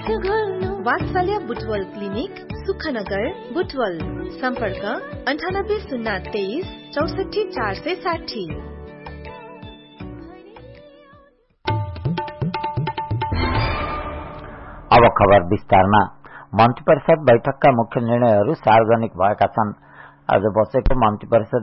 वात्सल्य बुटवल क्लिनिक सुखनगर बुटवल सम्पर्क 9803 64460। अब खबर विस्तारमा। मन्त्री परिषद बैठकका मुख्य निर्णयहरू सार्वजनिक भएका छन्। आज बसेको मन्त्री परिषद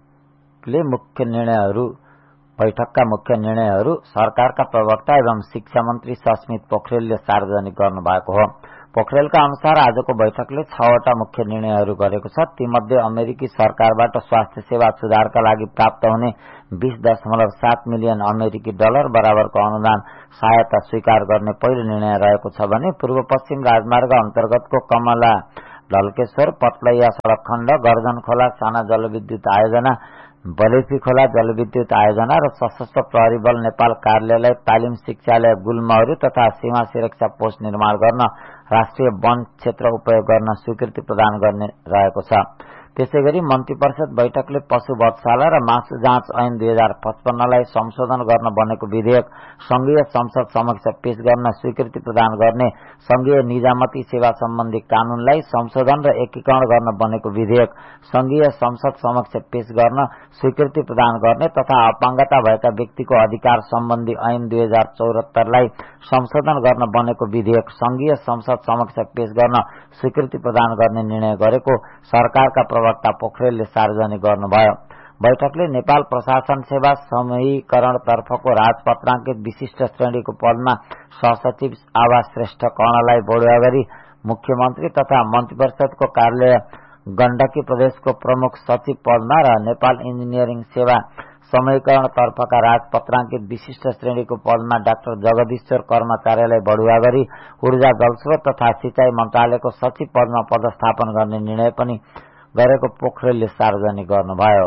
बैठकका मुख्य निर्णयहरू सरकारका प्रवक्ता एवं शिक्षा मन्त्री सस्मित पोखरेलले सार्वजनिक गर्नुभएको हो। पोखरेलका अनुसार आजको बैठकले 6वटा मुख्य निर्णयहरू गरेको छ। तीमध्ये अमेरिकी सरकारबाट स्वास्थ्य सेवा सुधारका लागि प्राप्त हुने 20.7 मिलियन अमेरिकी डलर बराबरको अनुदान सहायता स्वीकार गर्ने पहिलो निर्णय रहेको छ भने पूर्व पश्चिम राजमार्ग अन्तर्गतको कमला ढल्केश्वर पतलैया सड़क खण्ड, गर्जन खोला साना जलविद्युत आयोजना, बलेफी खोला जलविद्युत आयोजना र सशस्त्र प्रहरी बल नेपाल कार्यालय तालिम शिक्षालय गुल्महरू तथा सीमा सुरक्षा पोस्ट निर्माण गर्न राष्ट्रिय वन क्षेत्र उपयोग गर्न स्वीकृति प्रदान गर्ने रहेको छ। त्यसैगरी मन्त्री परिषद बैठकले पशु वधशाला र मासु जाँच ऐन 2055 लाई संशोधन गर्न बनेको विधेयक संघीय संसद समक्ष पेश गर्न स्वीकृति प्रदान गर्ने, संघीय निजामती सेवा सम्बन्धी कानूनलाई संशोधन र एकीकरण गर्न बनेको विधेयक संघीय संसद समक्ष पेश गर्न स्वीकृति प्रदान गर्ने तथा अपाङ्गता भएका व्यक्तिको अधिकार सम्बन्धी ऐन 2074 लाई संशोधन गर्न बनेको विधेयक संघीय संसद समक्ष पेश गर्न स्वीकृति प्रदान गर्ने निर्णय गरेको सरकारका प्रवक्ता पोखरेलले सार्वजनिक गर्नुभयो। बैठकले नेपाल प्रशासन सेवा समूहीकरण तर्फको राजपत्राङ्कित विशिष्ट श्रेणीको पदमा सहसचिव आवास श्रेष्ठ कर्णलाई बढुवा गरी मुख्यमन्त्री तथा मन्त्री परिषदको कार्यालय गण्डकी प्रदेशको प्रमुख सचिव पदमा र नेपाल इन्जिनियरिङ सेवा समूहीकरण तर्फका राजपत्राङ्कित विशिष्ट श्रेणीको पदमा डाक्टर जगदीश्वर कर्मचारीलाई बढुवा गरी ऊर्जा जलस्रोत तथा सिंचाई मन्त्रालयको सचिव पदमा पदस्थापन गर्ने निर्णय पनि गरेको पोखरेलले सार्वजनिक गर्नुभयो।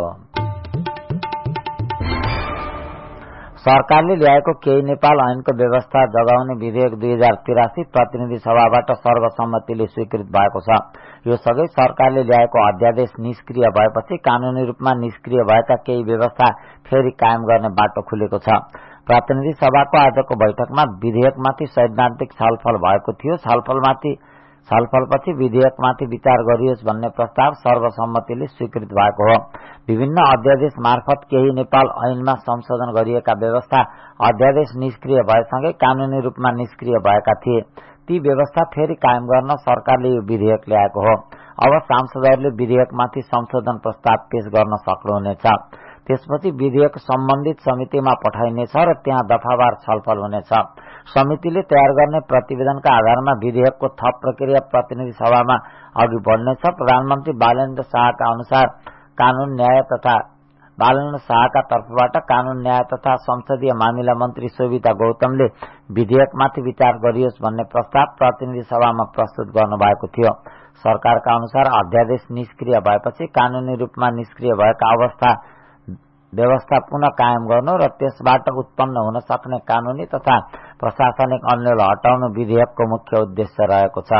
सरकारले ल्याएको केही नेपाल ऐनको व्यवस्था जगाउने विधेयक 2083 प्रतिनिधि सभाबाट सर्वसम्मतिले स्वीकृत भएको छ। यो सँगै सरकारले ल्याएको अध्यादेश निष्क्रिय भएपछि कानूनी रूपमा निष्क्रिय भएका केही व्यवस्था फेरि कायम गर्ने बाटो खुलेको छ। प्रतिनिधि सभाको आजको बैठकमा विधेयकमाथि सैद्धान्तिक छलफल भएको थियो। छलफलपछि विधेयकमाथि विचार गरियोस् भन्ने प्रस्ताव सर्वसम्मतिले स्वीकृत भएको हो। विभिन्न अध्यादेश मार्फत केही नेपाल ऐनमा संशोधन गरिएका व्यवस्था अध्यादेश निष्क्रिय भएसँगै कानूनी रूपमा निष्क्रिय भएका थिए। ती व्यवस्था फेरि कायम गर्न सरकारले यो विधेयक ल्याएको हो। अब सांसदहरूले विधेयकमाथि संशोधन प्रस्ताव पेश गर्न सक्नुहुनेछ। त्यसपछि विधेयक सम्बन्धित समितिमा पठाइनेछ र त्यहाँ दफावार छलफल हुनेछ। समितिले तयार गर्ने प्रतिवेदनका आधारमा विधेयकको थप प्रक्रिया प्रतिनिधि सभामा अघि बढ्नेछ। प्रधानमन्त्री बालेन्द्र शाहका अनुसार बालेन्द्र शाहका तर्फबाट कानून न्याय तथा संसदीय मामिला मन्त्री शोभिता गौतमले विधेयकमाथि विचार गरियोस् भन्ने प्रस्ताव प्रतिनिधि सभामा प्रस्तुत गर्नुभएको थियो। सरकारका अनुसार अध्यादेश निष्क्रिय भएपछि कानूनी रूपमा निष्क्रिय भएका व्यवस्था पुनः कायम गर्नु र त्यसबाट उत्पन्न हुन सक्ने कानूनी तथा प्रशासनिक अन्यल हटाउनु विधेयकको मुख्य उद्देश्य रहेको छ।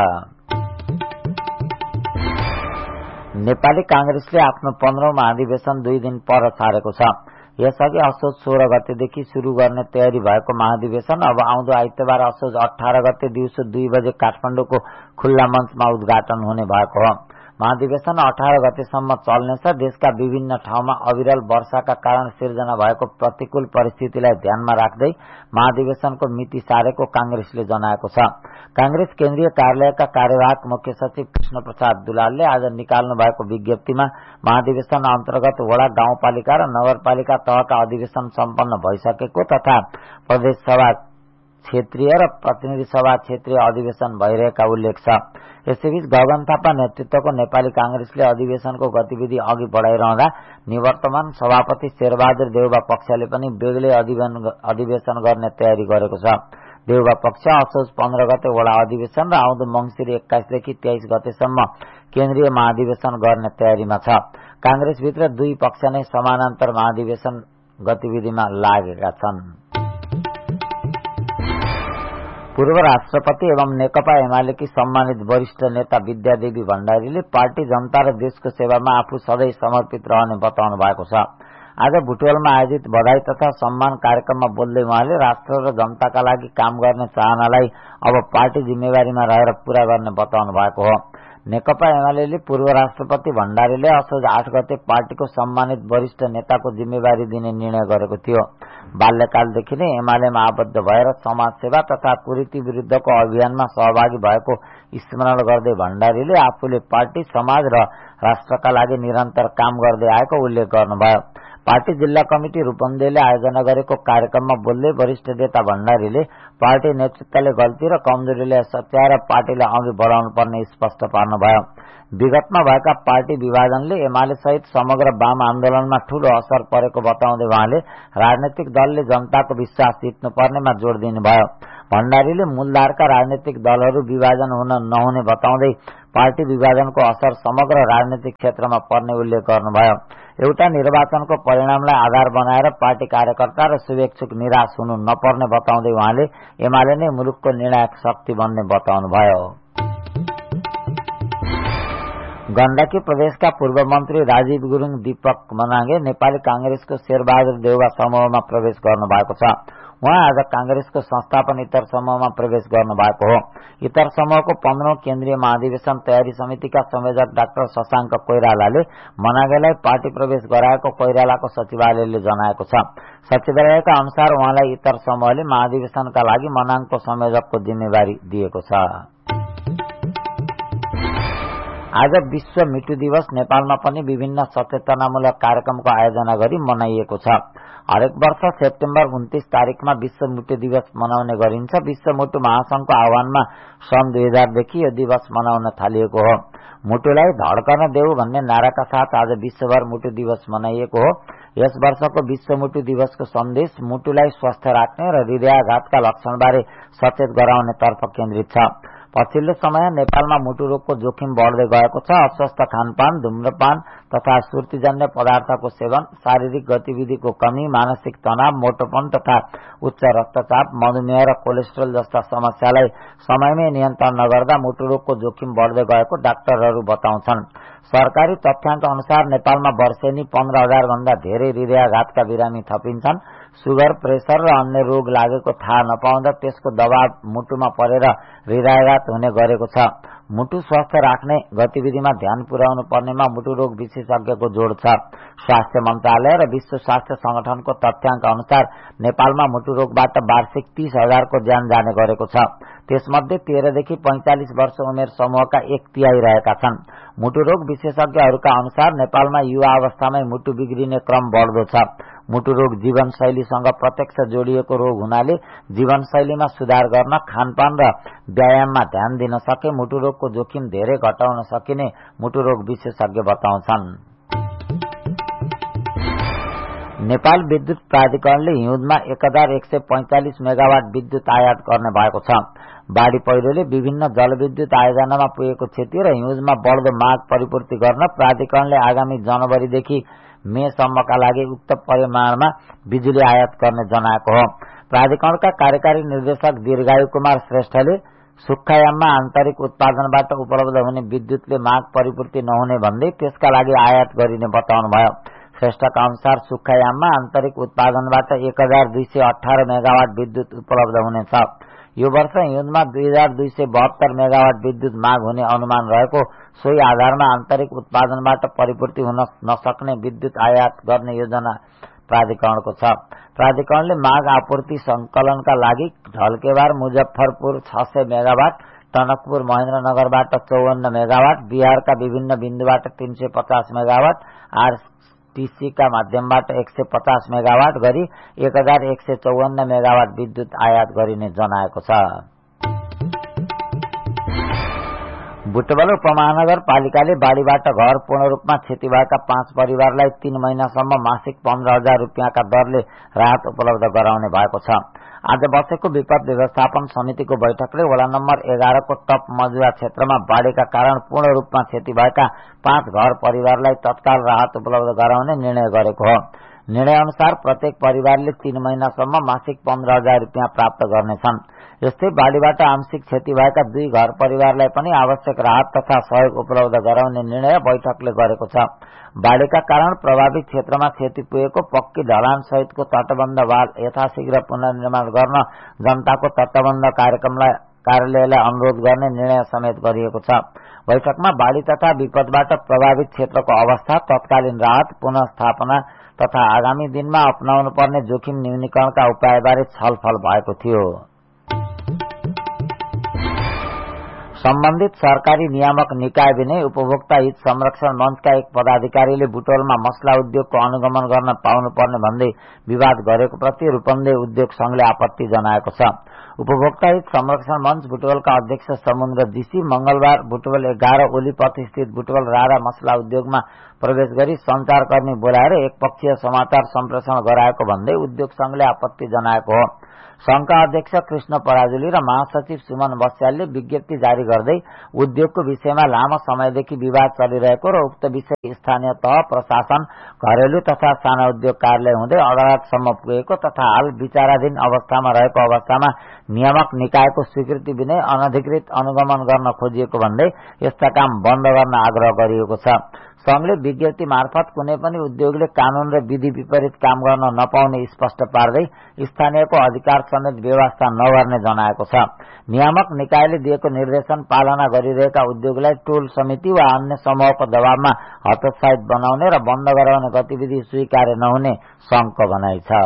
नेपाली कांग्रेसले आफ्नो 15औं महाधिवेशन 2 दिन पर छाडेको छ। यसअघि असोज 16 गतेदेखि शुरू गर्ने तयारी भएको महाधिवेशन अब आउँदो आइतबार असोज 18 गते दिउँसो 2 बजे काठमाडौँको खुल्ला मञ्चमा उद्घाटन हुने भएको हो। महाधिवेशन 18 गतेसम्म चल्नेछ। देशका विभिन्न ठाउँमा अविरल वर्षाका कारण सिर्जना भएको प्रतिकूल परिस्थितिलाई ध्यानमा राख्दै महाधिवेशनको मिति सारेको कांग्रेसले जनाएको छ। कांग्रेस केन्द्रीय कार्यालयका कार्यवाहक मुख्य सचिव कृष्ण प्रसाद दुलालले आज निकाल्नु भएको विज्ञप्तिमा महाधिवेशन अन्तर्गत वडा गाउँपालिका र नगरपालिका तहका अधिवेशन सम्पन्न भइसकेको तथा प्रदेश सभा क्षेत्रीय र प्रतिनिधि सभा क्षेत्रीय अधिवेशन भइरहेका उल्लेख छ। यसैबीच गगन थापा नेतृत्वको नेपाली कांग्रेसले अधिवेशनको गतिविधि अघि बढाइरहँदा निवर्तमान सभापति शेरबहादुर देउबा पक्षले पनि बेग्लै अधिवेशन गर्ने तयारी गरेको छ। देउबा पक्ष असोज 15 गते वडा अधिवेशन र आउँदो मंसिर 21 देखि 23 गतेसम्म केन्द्रीय महाधिवेशन गर्ने तयारीमा छ। कांग्रेसभित्र दुई पक्ष नै समानान्तर महाधिवेशन गतिविधिमा लागेका छन्। पूर्व राष्ट्रपति एवं नेकपा एमालेकी सम्मानित वरिष्ठ नेता विद्यादेवी भण्डारीले पार्टी जनता र देशको सेवामा आफू सधैँ समर्पित रहने बताउनु भएको छ। आज बुटवलमा आयोजित बधाई तथा सम्मान कार्यक्रममा बोल्दै उहाँले राष्ट्र र जनताका लागि काम गर्ने चाहनालाई अब पार्टी जिम्मेवारीमा रहेर पूरा गर्ने बताउनु भएको हो। नेकपा एमाले पूर्व राष्ट्रपति भण्डारीले असोज 8 गते पार्टीको सम्मानित वरिष्ठ नेताको जिम्मेवारी दिने निर्णय गरेको थियो। बाल्यकालदेखि नै एमालेमा आबद्ध भएर समाजसेवा तथा कुरीति विरुद्धको अभियानमा सहभागी भएको स्मरण गर्दै भण्डारीले आफूले पार्टी, समाज र राष्ट्रका लागि निरन्तर काम गर्दै आएको उल्लेख गर्नुभयो। पार्टी जिल्ला कमिटी रूपन्देहीले आयोजना गरेको कार्यक्रममा बोल्दै वरिष्ठ नेता भण्डारीले पार्टी नेतृत्वले गल्ती र कमजोरीले सच्याएर पार्टीलाई अघि बढाउनु पर्ने स्पष्ट पार्नुभयो। विगतमा भएका पार्टी विभाजनले एमाले सहित समग्र वाम आन्दोलनमा ठूलो असर परेको बताउँदै उहाँले राजनैतिक दलले जनताको विश्वास जित्नुपर्नेमा जोड़ दिनुभयो। भण्डारीले मूलधारका राजनैतिक दलहरू विभाजन हुन नहुने बताउँदै पार्टी विभाजनको असर समग्र राजनैतिक क्षेत्रमा पर्ने उल्लेख गर्नुभयो। एउटा निर्वाचनको परिणामलाई आधार बनाएर पार्टी कार्यकर्ता र शुभेच्छुक निराश हुनु नपर्ने बताउँदै उहाँले एमाले नै मुलुकको निर्णायक शक्ति बन्ने बताउनुभयो। गण्डकी प्रदेशका पूर्व मन्त्री राजीव गुरुङ दीपक मनाङे नेपाली कांग्रेसको शेरबहादुर देउवा समूहमा प्रवेश गर्नुभएको छ। उहाँ आज कांग्रेसको संस्थापन इतर समूहमा प्रवेश गर्नुभएको हो। इतर समूहको 15औं केन्द्रीय महाधिवेशन तयारी समितिका संयोजक डाक्टर शशाङ्क कोइरालाले मनाङेलाई पार्टी प्रवेश गराएको कोइरालाको सचिवालयले जनाएको छ। सचिवालयका अनुसार उहाँलाई इतर समूहले महाधिवेशनका लागि मनाङको संयोजकको जिम्मेवारी दिएको छ। आज विश्व मृत्यु दिवस नेपालमा पनि विभिन्न सचेतनामूलक कार्यक्रमको आयोजना गरी मनाइएको छ। हरेक वर्ष सेप्टेम्बर 29 तारिकमा विश्व मृत्यु दिवस मनाउने गरिन्छ। विश्व मृत्यु महासंघको आह्वानमा सन् 2000 देखि यो दिवस मनाउन थालिएको हो। मुटुलाई धड्कन देऊ भन्ने नाराका साथ आज विश्वभर मृत्यु दिवस मनाइएको हो। यस वर्षको विश्व मृत्यु दिवसको सन्देश मुटुलाई स्वस्थ राख्ने र हृदयाघातका लक्षणबारे सचेत गराउने तर्फ केन्द्रित छ। पछिल्लो समय नेपालमा मुटु रोगको जोखिम बढ्दै गएको छ। अस्वस्थ खानपान, धूम्रपान तथा सुर्तीजन्य पदार्थको सेवन, शारीरिक गतिविधिको कमी, मानसिक तनाव, मोटोपन तथा उच्च रक्तचाप, मधुमेह र कोलेस्ट्रोल जस्ता समस्यालाई समयमै नियन्त्रण नगर्दा मुटु रोगको जोखिम बढ्दै गएको डाक्टरहरू बताउँछन्। सरकारी तथ्याङ्क अनुसार नेपालमा वर्षेनी 15,000 भन्दा धेरै हृदयाघातका बिरामी थपिन्छन्। सुगर, प्रेसर र अन्य रोग लागेको थाहा नपाउँदा त्यसको दबाव मुटुमा परेर हृदयाघात हुने गरेको छ। मुटु स्वस्थ राख्ने गतिविधिमा ध्यान पुर्याउनु पर्नेमा मुटु रोग विशेषज्ञको जोड छ। स्वास्थ्य मन्त्रालय र विश्व स्वास्थ्य संगठनको तथ्याङ्क अनुसार नेपालमा मुटु रोगबाट वार्षिक 30,000 को ज्यान जाने गरेको छ। त्यसमध्ये 13 देखि 45 वर्ष उमेर समूहका 1/3 रहेका छन्। मुटु रोग विशेषज्ञहरूका अनुसार नेपालमा युवा अवस्थामै मुटु बिग्रिने क्रम बढ्दो छ। मुटु रोग जीवनशैलीसँग प्रत्यक्ष जोडिएको रोग हुनाले जीवनशैलीमा सुधार गर्न, खानपान र व्यायाममा ध्यान दिन सके मुटु रोगको जोखिम धेरै घटाउन सकिने मुटु रोग विशेषज्ञ बताउँछन्। नेपाल विद्युत प्राधिकरणले हिउँदमा 1145 मेगावाट विद्युत आयात गर्ने भएको छ। बाढ़ी पहिरोले विभिन्न जलविद्युत आयोजनामा पुगेको क्षति र हिउँदमा बढ्दो माग परिपूर्ति गर्न प्राधिकरणले आगामी जनवरीदेखि मेसम्मका लागि उक्त परिमाणमा बिजुली आयात गर्ने जनाएको हो। प्राधिकरणका कार्यकारी निर्देशक दीर्घायु कुमार श्रेष्ठले सुक्खायाममा आन्तरिक उत्पादनबाट उपलब्ध हुने विद्युतले माग परिपूर्ति नहुने भन्दै त्यसका लागि आयात गरिने बताउनुभयो। श्रेष्ठका अनुसार सुक्खायाममा आन्तरिक उत्पादनबाट 1218 मेगावाट विद्युत उपलब्ध हुनेछ। यो वर्ष हिउँदमा 2272 मेगावाट विद्युत माग हुने अनुमान रहेको, सोही आधारमा आन्तरिक उत्पादनबाट परिपूर्ति हुन नसक्ने विद्युत आयात गर्ने योजना प्राधिकरणको छ। प्राधिकरणले माग आपूर्ति संकलनका लागि ढल्केबार मुजफ्फरपुर 600 मेगावाट, टनकपुर महेन्द्रनगरबाट 54 मेगावाट, बिहारका विभिन्न बिन्दुबाट 350 मेगावाट, आरटीसीका माध्यमबाट 150 मेगावाट गरी 1154 मेगावाट विद्युत आयात गरिने जनाएको छ। बुटवल उपमहानगरपालिकाले बाढ़ीबाट घर पूर्ण रूपमा क्षति भएका 5 परिवारलाई 3 महिनासम्म मासिक 15,000 रुपियाँका दरले राहत उपलब्ध गराउने भएको छ। आज बसेको विपद व्यवस्थापन समितिको बैठकले वडा नम्बर 11 को टप मजुवा क्षेत्रमा बाढ़ीका कारण पूर्ण रूपमा क्षति भएका 5 घर परिवारलाई तत्काल राहत उपलब्ध गराउने निर्णय गरेको हो। निर्णय अनुसार प्रत्येक परिवारले 3 महिनासम्म मासिक 15,000 रुपियाँ प्राप्त गर्नेछन्। यस्तै बाढीबाट आंशिक क्षति भएका 2 घर परिवारलाई पनि आवश्यक राहत तथा सहयोग उपलब्ध गराउने निर्णय बैठकले गरेको छ। बाढीका कारण प्रभावित क्षेत्रमा क्षति पुगेको पक्की ढलान सहितको तटबन्ध वाल यथाशीघ्र पुनर्निर्माण गर्न जनताको तटबन्ध कार्यालयलाई अनुरोध गर्ने निर्णय समेत गरिएको छ। बैठकमा बाढी तथा विपदबाट प्रभावित क्षेत्रको अवस्था, तत्कालीन राहत, पुनर्स्थापना तथा आगामी दिनमा अपनाउनु पर्ने जोखिम न्यूनीकरणका उपायबारे छलफल भएको थियो। सम्बन्धित सरकारी नियामक निकाय विनय उपभोक्ता हित संरक्षण मञ्चका एक पदाधिकारीले बुटवलमा मसला उद्योगको अनुगमन गर्न पाउनुपर्ने भन्दै विवाद गरेको प्रति रूपन्देही उद्योग संघले आपत्ति जनाएको छ। उपभोक्ता हित संरक्षण मञ्च बुटवलका अध्यक्ष समुद्र जीसी मंगलबार बुटवल 11 ओलीपथ स्थित बुटवल रारा मसला उद्योगमा प्रवेश गरी संचारकर्मी बोलाएर एकपक्षीय समाचार सम्प्रेषण गराएको भन्दै उद्योग संघले आपत्ति जनाएको हो। संघका अध्यक्ष कृष्ण पराजुली र महासचिव सुमन बस्यालले विज्ञप्ति जारी गर्दै उद्योगको विषयमा लामो समयदेखि विवाद चलिरहेको र उक्त विषय स्थानीय तह, प्रशासन, घरेलु तथा साना उद्योग कार्यालय हुँदै अदालतसम्म पुगेको तथा हाल विचाराधीन अवस्थामा रहेको अवस्थामा नियामक निकायको स्वीकृति बिना अनधिकृत अनुगमन गर्न खोजिएको भन्दै यस्ता काम बन्द गर्न आग्रह गरिएको छ। संघले विज्ञप्ति मार्फत कुनै पनि उद्योगले कानून र विधि विपरीत काम गर्न नपाउने स्पष्ट पार्दै स्थानीयको अधिकार समेत व्यवस्था नगर्ने जनाएको छ। नियामक निकायले दिएको निर्देशन पालना गरिरहेका उद्योगलाई टोल समिति वा अन्य समूहको दबावमा हतोत्साहित बनाउने र बन्द गराउने गतिविधि स्वीकार्य नहुने संघको भनाइ छ।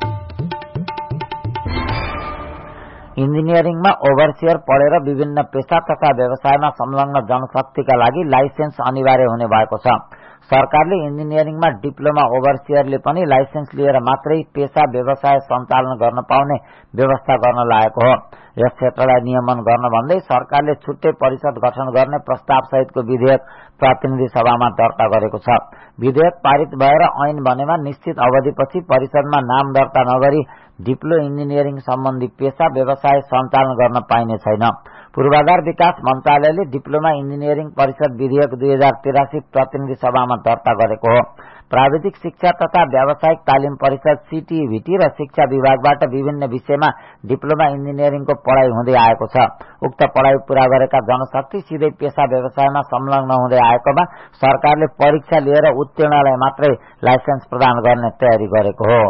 इन्जिनियरिङमा ओभरसियर पढेर विभिन्न पेशा तथा व्यवसायमा संलग्न जनशक्तिका लागि लाइसेन्स अनिवार्य हुने भएको छ। सरकारले इन्जिनियरिङमा डिप्लोमा ओभरसियरले पनि लाइसेन्स लिएर मात्रै पेशा व्यवसाय सञ्चालन गर्न पाउने व्यवस्था गर्न लागेको हो। यस क्षेत्रलाई नियमन गर्न भन्दै सरकारले छुट्टै परिषद गठन गर्ने प्रस्ताव सहितको विधेयक प्रतिनिधि सभामा दर्ता गरेको छ। विधेयक पारित भएर ऐन बनेमा निश्चित अवधिपछि परिषदमा नाम दर्ता नगरी डिप्लो इन्जिनियरिङ सम्बन्धी पेशा व्यवसाय सञ्चालन गर्न पाइने छैन। पूर्वाधार विकास मन्त्रालयले डिप्लोमा इन्जिनियरिङ परिषद विधेयक 2083 प्रतिनिधि सभामा दर्ता गरेको हो। प्राविधिक शिक्षा तथा व्यावसायिक तालिम परिषद सीटीभीटी र शिक्षा विभागबाट विभिन्न विषयमा डिप्लोमा इन्जिनियरिङको पढ़ाई हुँदै आएको छ। उक्त पढ़ाई पूरा गरेका जनशक्ति सिधै पेशा व्यवसायमा संलग्न हुँदै आएकोमा सरकारले परीक्षा लिएर उत्तीर्णलाई मात्रै लाइसेन्स प्रदान गर्ने तयारी गरेको हो।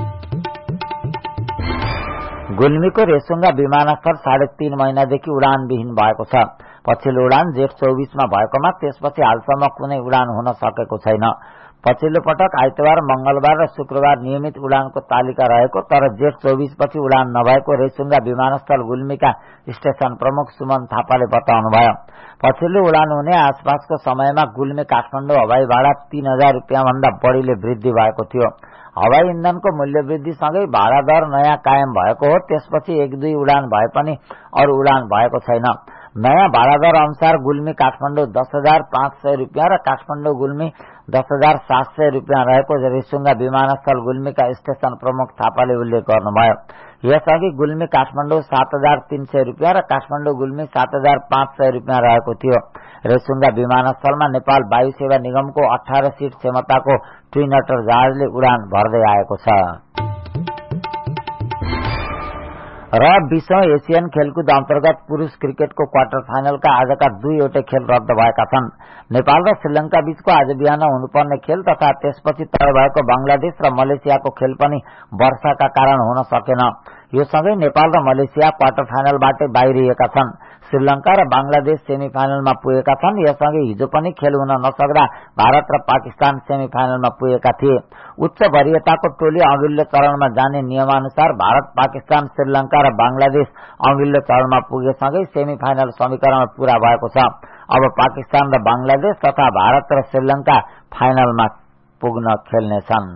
गुल्मीको रेसुङ्गा विमानस्थल 3.5 महिनादेखि उडानविहीन भएको छ। पछिल्लो उडान जेठ 24 मा भएकोमा त्यसपछि हालसम्म कुनै उडान हुन सकेको छैन। पछिल्लो पटक आइतबार, मंगलबार र शुक्रबार नियमित उडानको तालिका रहेको तर जेठ 24 पछि उडान नभएको रेसुङ्गा विमानस्थल गुल्मीका स्टेशन प्रमुख सुमन थापाले बताउनुभयो। पछिल्लो उडान हुने आसपासको समयमा गुल्मी काठमाडौँ हवाई भाडा 3000 रुपियाँ भन्दा बढ़ीले वृद्धि भएको थियो। हवाई इन्धनको मूल्य वृद्धिसँगै भाडा दर नयाँ कायम भएको हो। त्यसपछि 1-2 उडान भए पनि अरू उडान भएको छैन। नयाँ भाडा दर अनुसार गुल्मी काठमाडौँ 10,500 रुपियाँ र काठमाडौँ गुल्मी 10,700 रुपियाँ रहेको रेसुङ्गा विमानस्थल गुल्मीका स्टेशन प्रमुख थापाले उल्लेख गर्नुभयो। यसअघि गुल्मी काठमाडौँ 7,300 रुपियाँ र काठमाडौँ गुल्मी 7,500 रुपियाँ रहेको थियो। रेसुङ्गा विमानस्थलमा नेपाल वायु सेवा निगमको 18 सीट क्षमताको ट्विन अटर जहाजले उडान भर्दै आएको छ। र 20औं एसियन खेलकुद अन्तर्गत पुरुष क्रिकेटको क्वार्टर फाइनलका आजका 2 खेल रद्द भएका छन्। नेपाल र श्रीलंका बीचको आज बिहान हुनुपर्ने खेल तथा त्यसपछि तय भएको बंगलादेश र मलेसियाको खेल पनि वर्षाका कारण हुन सकेन। यो सँगै नेपाल र मलेसिया क्वार्टर फाइनलबाटै बाहिरिएका छन्। श्रीलंका र बांग्लादेश सेमी फाइनलमा पुगेका छन्। यसअघि हिजो पनि खेल हुन नसक्दा भारत र पाकिस्तान सेमी फाइनलमा पुगेका थिए। उच्च वरीयताको टोली अघिल्लो चरणमा जाने नियमानुसार भारत, पाकिस्तान, श्रीलंका र बांग्लादेश अघिल्लो चरणमा पुगेसँगै सेमी फाइनल समीकरण पूरा भएको छ। अब पाकिस्तान र बांग्लादेश तथा भारत र श्रीलंका फाइनलमा पुग्न खेल्नेछन्।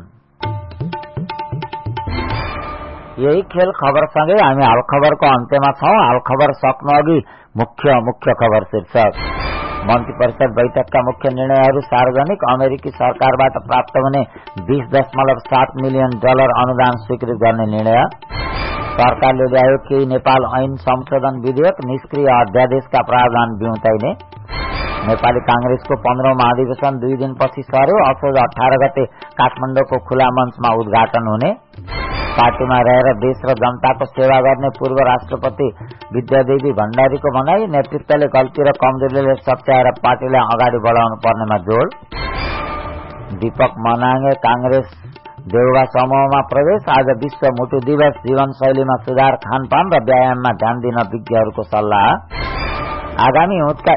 यही खेल खबरसँगै हामी हाल खबरको अन्त्यमा छौं। हाल खबर सक्नु अघि मुख्य खबर शीर्षक। मन्त्री परिषद बैठकका मुख्य निर्णयहरू सार्वजनिक। अमेरिकी सरकारबाट प्राप्त हुने $20.7 मिलियन अनुदान स्वीकृत गर्ने निर्णय। सरकारले ल्यायो केही नेपाल ऐन संशोधन विधेयक, निष्क्रिय अध्यादेशका प्रावधान बिउताइने। नेपाली कांग्रेसको 15औं महाधिवेशन 2 दिनपछि सर्यो। असोज 18 गते काठमाडौँको खुला मञ्चमा उद्घाटन हुने। पार्टीमा रहेर देश र जनताको सेवा गर्ने पूर्व राष्ट्रपति विद्यादेवी भण्डारीको भनाई, नेतृत्वले गल्ती र कमजोरीले सच्याएर पार्टीलाई अगाडि बढाउनु पर्नेमा जोड। दीपक मनाङे कांग्रेस देउवा समूहमा प्रवेश, आज विश्व मुटु दिवस, जीवनशैलीमा सुधार, खानपान र व्यायाममा ध्यान दिन विज्ञहरूको सल्लाह। आगामी हिउँदमा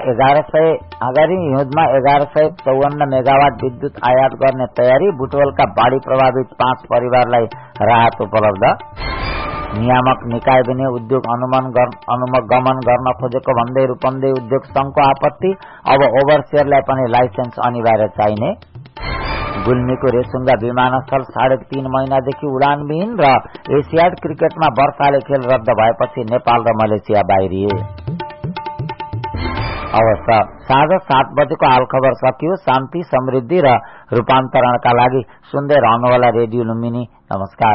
1154 मेगावाट विद्युत आयात गर्ने तयारी, बुटवलका बाढ़ी प्रभावित 5 परिवारलाई राहत उपलब्ध। नियामक निकाय पनि उद्योग अनुगमन गर्न खोजेको भन्दै रूपन्देही उद्योग संघको आपत्ति, अब ओभरसियरलाई पनि लाइसेन्स अनिवार्य चाहिने। गुल्मीको रेसुङ्गा विमानस्थल 3.5 महिनादेखि उडानविहीन र एसियाड क्रिकेटमा वर्षाले खेल रद्द भएपछि नेपाल र मलेसिया बाहिरिए। अवश्य साँझ 7 बजेको हाल खबर सकियो। शान्ति, समृद्धि र रूपान्तरणका लागि सुन्दै रहनुहोला रेडियो लुम्बिनी। नमस्कार।